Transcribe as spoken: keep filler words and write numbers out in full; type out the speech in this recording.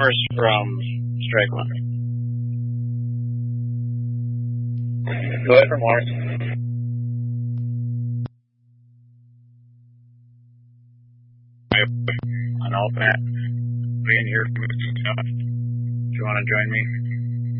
Mars from Strike One. Go ahead for Mars. On all that. Being here from if you want to join me.